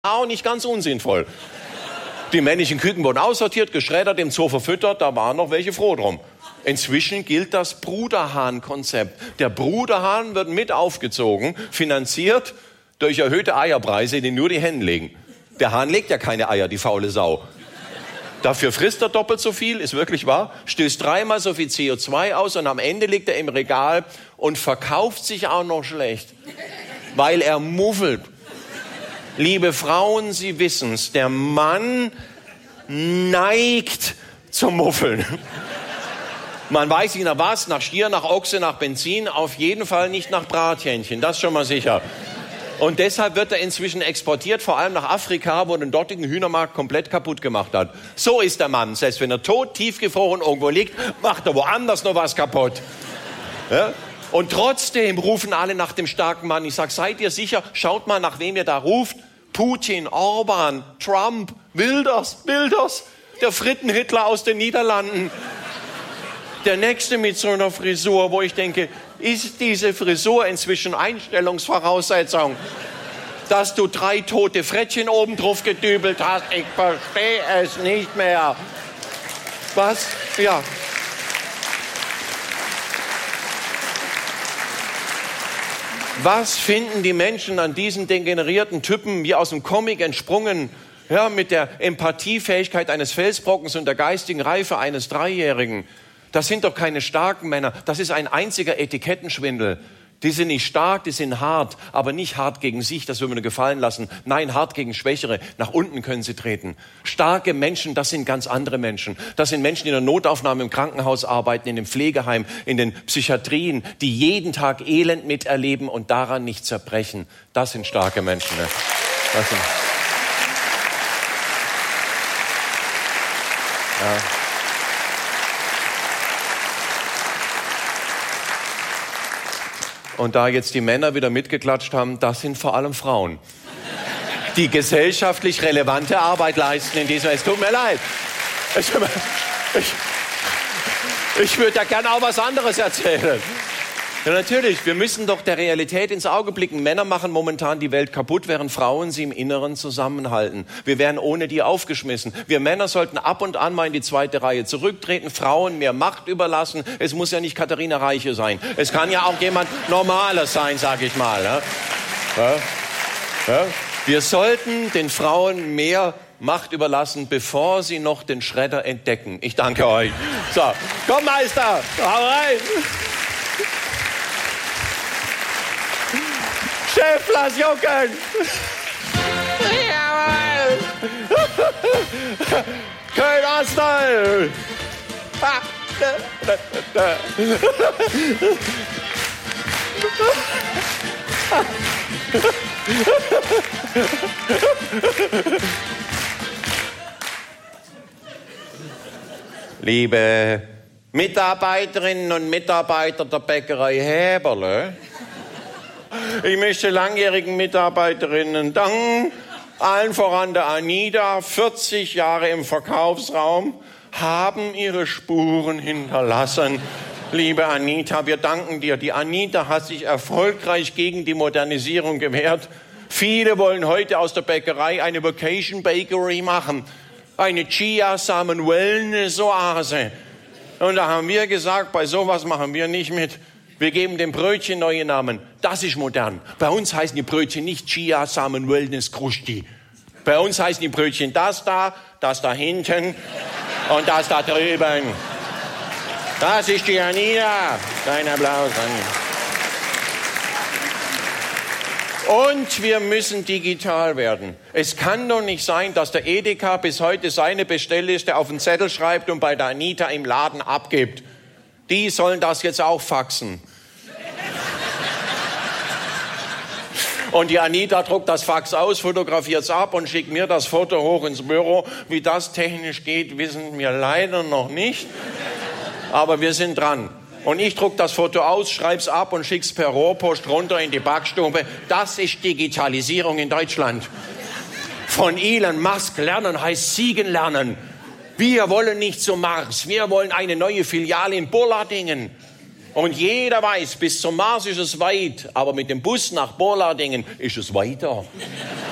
auch nicht ganz unsinnvoll. Die männlichen Küken wurden aussortiert, geschreddert, im Zoo verfüttert, da waren noch welche froh drum. Inzwischen gilt das Bruderhahn-Konzept. Der Bruderhahn wird mit aufgezogen, finanziert durch erhöhte Eierpreise, die nur die Hennen legen. Der Hahn legt ja keine Eier, die faule Sau. Dafür frisst er doppelt so viel, ist wirklich wahr, stößt 3-mal so viel CO2 aus und am Ende liegt er im Regal und verkauft sich auch noch schlecht, weil er muffelt. Liebe Frauen, Sie wissen's, der Mann neigt zum Muffeln. Man weiß nicht nach was, nach Stier, nach Ochse, nach Benzin, auf jeden Fall nicht nach Brathähnchen, das schon mal sicher. Und deshalb wird er inzwischen exportiert, vor allem nach Afrika, wo den dortigen Hühnermarkt komplett kaputt gemacht hat. So ist der Mann. Selbst wenn er tot, tiefgefroren irgendwo liegt, macht er woanders noch was kaputt. Ja? Und trotzdem rufen alle nach dem starken Mann. Ich sage, seid ihr sicher? Schaut mal, nach wem ihr da ruft. Putin, Orban, Trump, Wilders, der Fritten-Hitler aus den Niederlanden. Der Nächste mit so einer Frisur, wo ich denke, ist diese Frisur inzwischen Einstellungsvoraussetzung, dass du 3 tote Frettchen oben drauf gedübelt hast? Ich verstehe es nicht mehr. Was? Ja. Was finden die Menschen an diesen degenerierten Typen, wie aus dem Comic entsprungen, ja, mit der Empathiefähigkeit eines Felsbrockens und der geistigen Reife eines 3-Jährigen? Das sind doch keine starken Männer. Das ist ein einziger Etikettenschwindel. Die sind nicht stark, die sind hart, aber nicht hart gegen sich, das würden wir gefallen lassen. Nein, hart gegen Schwächere. Nach unten können sie treten. Starke Menschen, das sind ganz andere Menschen. Das sind Menschen, die in der Notaufnahme im Krankenhaus arbeiten, in dem Pflegeheim, in den Psychiatrien, die jeden Tag Elend miterleben und daran nicht zerbrechen. Das sind starke Menschen. Ne? Das sind ja. Und da jetzt die Männer wieder mitgeklatscht haben, das sind vor allem Frauen, die gesellschaftlich relevante Arbeit leisten in dieser Welt. Es tut mir leid. Ich würde da gerne auch was anderes erzählen. Ja, natürlich, wir müssen doch der Realität ins Auge blicken. Männer machen momentan die Welt kaputt, während Frauen sie im Inneren zusammenhalten. Wir wären ohne die aufgeschmissen. Wir Männer sollten ab und an mal in die 2. Reihe zurücktreten, Frauen mehr Macht überlassen. Es muss ja nicht Katharina Reiche sein. Es kann ja auch jemand Normales sein, sag ich mal. Ja? Ja? Wir sollten den Frauen mehr Macht überlassen, bevor sie noch den Schredder entdecken. Ich danke euch. So, komm Meister, hau rein. Chef, lass jucken! Jawohl! Köln-Ostal! Liebe Mitarbeiterinnen und Mitarbeiter der Bäckerei Häberle, ich möchte langjährigen Mitarbeiterinnen danken, allen voran der Anita, 40 Jahre im Verkaufsraum, haben ihre Spuren hinterlassen. Liebe Anita, wir danken dir. Die Anita hat sich erfolgreich gegen die Modernisierung gewehrt. Viele wollen heute aus der Bäckerei eine Vacation Bakery machen, eine Chiasamen-Wellness-Oase. Und da haben wir gesagt, bei sowas machen wir nicht mit. Wir geben dem Brötchen neue Namen. Das ist modern. Bei uns heißen die Brötchen nicht Chiasamen Wellness Krusti. Bei uns heißen die Brötchen das da hinten und das da drüben. Das ist die Anita. Dein Applaus. Und wir müssen digital werden. Es kann doch nicht sein, dass der Edeka bis heute seine Bestellliste auf den Zettel schreibt und bei der Anita im Laden abgibt. Die sollen das jetzt auch faxen. Und die Anita druckt das Fax aus, fotografiert es ab und schickt mir das Foto hoch ins Büro. Wie das technisch geht, wissen wir leider noch nicht. Aber wir sind dran. Und ich druck das Foto aus, schreib's ab und schick's per Rohrpost runter in die Backstube. Das ist Digitalisierung in Deutschland. Von Elon Musk lernen heißt siegen lernen. Wir wollen nicht zum Mars. Wir wollen eine neue Filiale in Bollardingen. Und jeder weiß, bis zum Mars ist es weit, aber mit dem Bus nach Bollardingen ist es weiter.